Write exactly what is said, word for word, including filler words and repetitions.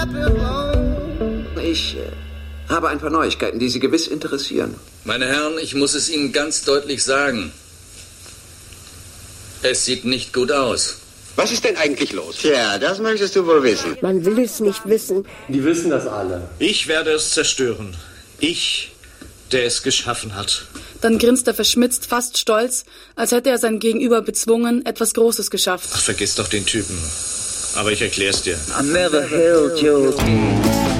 Ich äh, habe ein paar Neuigkeiten, die Sie gewiss interessieren. Meine Herren, ich muss es Ihnen ganz deutlich sagen. Es sieht nicht gut aus. Was ist denn eigentlich los? Tja, das möchtest du wohl wissen. Man will es nicht wissen. Die wissen das alle. Ich werde es zerstören. Ich, der es geschaffen hat. Dann grinst er verschmitzt, fast stolz, als hätte er sein Gegenüber bezwungen, etwas Großes geschafft. Ach, vergiss doch den Typen. Aber ich erklär's dir. I never held your game.